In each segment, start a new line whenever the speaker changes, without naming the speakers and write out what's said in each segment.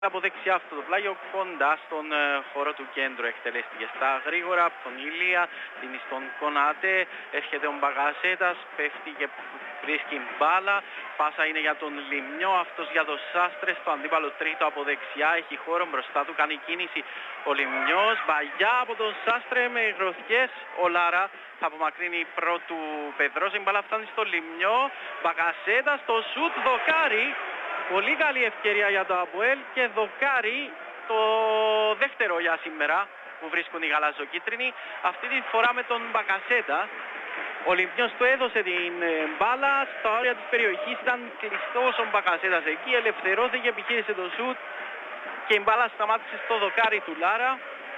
Από δεξιά αυτό το πλάγιο, κοντά στον χώρο του κέντρου, εκτελέστηκε στα γρήγορα από τον Ηλία, δίνει στον Κονάτε, έρχεται ο Μπακασέτας, πέφτει και βρίσκει μπάλα, πάσα είναι για τον Λιμνιό, αυτός για τον Σάστρε, στο αντίπαλο τρίτο από δεξιά, έχει χώρο μπροστά του, κάνει κίνηση ο Λιμνιός, μπαγιά από τον Σάστρε με γροθιές, ο Λάρα θα απομακρύνει πρώτου Πεδρός, η μπάλα φτάνει στο Λιμνιό, Μπακασέτας, το σουτ δοκάρι. Πολύ καλή ευκαιρία για το ΑΠΟΕΛ και δοκάρι το δεύτερο για σήμερα που βρίσκουν οι γαλαζοκίτρινοι. Αυτή τη φορά με τον Μπακασέτα. Ο Λιμνιός του έδωσε την μπάλα στα όρια της περιοχής. Ήταν κλειστός ο Μπακασέτας εκεί. Ελευθερώθηκε, επιχείρησε το σουτ και η μπάλα σταμάτησε στο δοκάρι του Λάρα.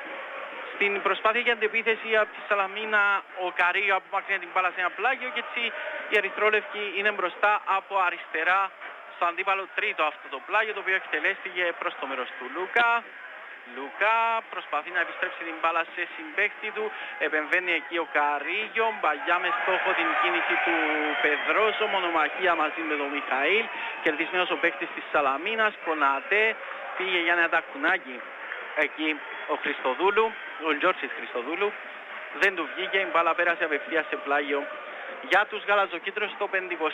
Στην προσπάθεια για την επίθεση από τη Σαλαμίνα ο Καρίγιο απομακρύνει την μπάλα σε ένα πλάγιο και έτσι οι ερυθρόλευκοι είναι μπροστά από αριστερά στο αντίπαλο τρίτο αυτό το πλάγιο, το οποίο εκτελέστηκε προς το μέρος του Λούκα. Λούκα προσπαθεί να επιστρέψει την μπάλα σε συμπαίκτη του, επεμβαίνει εκεί ο Καρίγιο, μπαγιά με στόχο την κίνηση του Πεδρόσο, μονομαχία μαζί με τον Μιχαήλ, κερδισμένος ο παίκτης της Σαλαμίνας, Κονατέ, πήγε για ένα τακουνάκι εκεί ο Χριστοδούλου, ο Γιώργης Χριστοδούλου, δεν του βγήκε, η μπάλα πέρασε απευθείας σε πλάγιο για τους γαλαζοκίτρους στο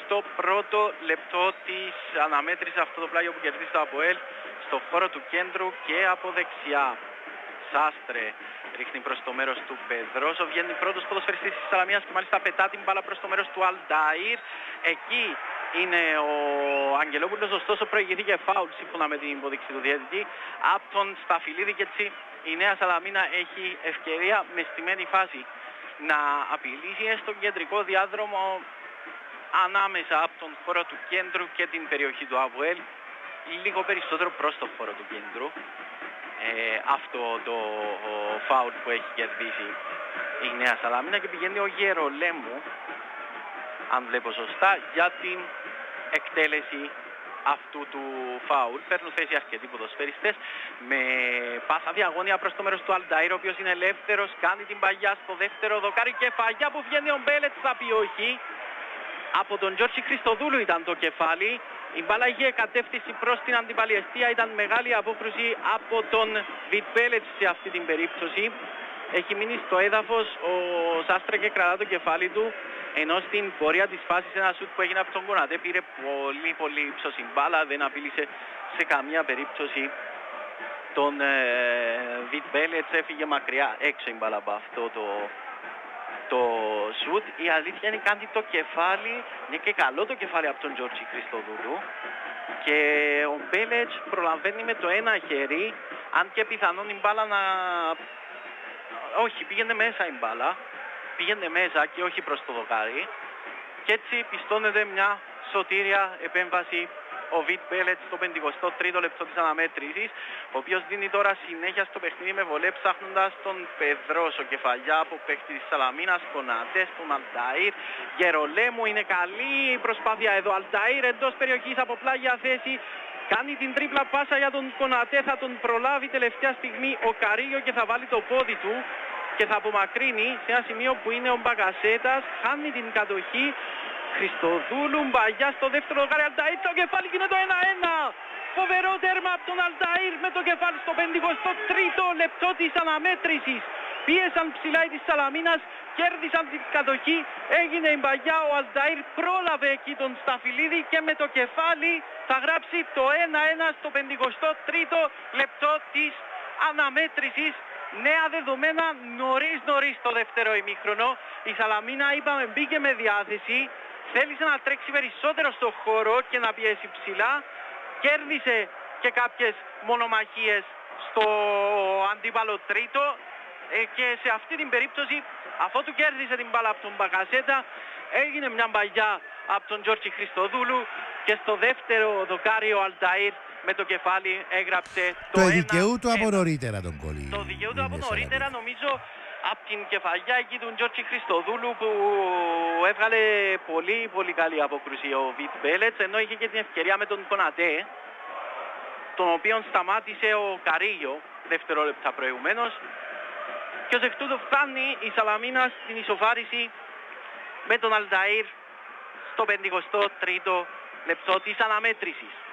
51ο λεπτό της αναμέτρησης, αυτό το πλάγιο που κερδίζει το ΑΠΟΕΛ στο χώρο του κέντρου και από δεξιά. Σάστρε ρίχνει προς το μέρος του Πεδρόσο, βγαίνει πρώτος ποδοσφαιριστής της Σαλαμίας και μάλιστα πετά την μπάλα προς το μέρος του Αλνταΐρ. Εκεί είναι ο Αγγελόπουλος, ωστόσο προηγήθηκε φάουλ σύμφωνα με την υποδείξη του διαιτητή από τον Σταφυλίδη και έτσι η Νέα Σαλαμίνα έχει ευκαιρία με στημένη φάση να απειλήσει στον κεντρικό διάδρομο ανάμεσα από τον χώρο του κέντρου και την περιοχή του ΑΒΟΕΛ, λίγο περισσότερο προς τον χώρο του κέντρου. Αυτό το φάουλ που έχει κερδίσει η Νέα Σαλαμίνα και πηγαίνει ο Γερολέμου, αν βλέπω σωστά, για την εκτέλεση αυτού του φάουλ. Παίρνουν θέση αρκετοί ποδοσφαιριστές με πάσα διαγώνια προς το μέρος του Αλνταΐρ, ο οποίος είναι ελεύθερος, κάνει την παγιά στο δεύτερο δοκάρι και φαγιά που βγαίνει ο Μπέλετ θα πει όχι. Από τον Γιώργη Χριστοδούλου ήταν το κεφάλι. Η μπάλα είχε κατεύθυνση προς την αντίπαλη εστία, ήταν μεγάλη απόκρουση από τον Βιτπέλετ σε αυτή την περίπτωση. Έχει μείνει στο έδαφος ο Σάστρε και κρατά το κεφάλι του, ενώ στην πορεία της φάσης ένα σουτ που έγινε από τον Κονατέ πήρε πολύ ύψος η μπάλα, δεν απείλησε σε καμία περίπτωση τον Βιτπέλετς, έφυγε μακριά έξω η μπάλα από αυτό το σουτ. Η αλήθεια είναι κάνει το κεφάλι, είναι και καλό το κεφάλι από τον Γιώργη Χριστοδούλου και ο Μπέλετς προλαβαίνει με το ένα χέρι, αν και πιθανόν η μπάλα να... Όχι, πήγαινε μέσα η μπάλα, πήγαινε μέσα και όχι προς το δοκάρι και έτσι πιστώνεται μια σωτήρια επέμβαση ο Βιτ Μπέλετ στο 53ο λεπτό της αναμέτρησης, ο οποίος δίνει τώρα συνέχεια στο παιχνίδι με βολέ ψάχνοντας τον Πεδρόσο. Κεφαλιά από παίκτη της Σαλαμίνας, Κονατέ, τον Αλνταΐρ, Γερολέμου, είναι καλή η προσπάθεια εδώ. Αλνταΐρ εντός περιοχής από πλάγια θέση, κάνει την τρίπλα πάσα για τον Κονατέ, θα τον προλάβει τελευταία στιγμή ο Καρίγιο και θα βάλει το πόδι του και θα απομακρύνει σε ένα σημείο που είναι ο Μπακασέτας, χάνει την κατοχή. Χριστοδούλου, μπαγιά στο δεύτερο δοκάρι, Αλνταΐρ, το κεφάλι και είναι το 1-1. Φοβερό τέρμα από τον Αλνταΐρ με το κεφάλι στο 53ο λεπτό της αναμέτρησης. Πίεσαν ψηλά οι της Σαλαμίνας, κέρδισαν την κατοχή, έγινε η μπαγιά, ο Αλνταΐρ πρόλαβε εκεί τον Σταφυλίδη και με το κεφάλι θα γράψει το 1-1 στο 53ο λεπτό της αναμέτρησης. Νέα δεδομένα νωρίς το δεύτερο ημίχρονο. Η Σαλαμίνα, είπαμε, μπήκε με διάθεση, θέλησε να τρέξει περισσότερο στο χώρο και να πιέσει ψηλά, κέρδισε και κάποιες μονομαχίες στο αντίπαλο τρίτο και σε αυτή την περίπτωση, αφού του κέρδισε την μπάλα από τον Μπακασέτα, έγινε μια μπαγιά από τον Γιώργη Χριστοδούλου και στο δεύτερο δοκάρι ο Αλνταΐρ με το κεφάλι έγραψε το 1-1.
Το δικαιούτο από νωρίτερα τον κολλή.
Το δικαιούτο από νωρίτερα, νομίζω, από την κεφαλιά εκεί του Γιώργη Χριστοδούλου που έβγαλε πολύ καλή απόκρουση ο Βιτ Μπέλετς, ενώ είχε και την ευκαιρία με τον Κονατέ, τον οποίον σταμάτησε ο Καρίγιο δευτερόλεπτα προηγουμένως, και ως εκ τούτου φτάνει η Σαλαμίνα στην ισοφάριση με τον Αλνταΐρ στο 53ο λεπτό της αναμέτρησης.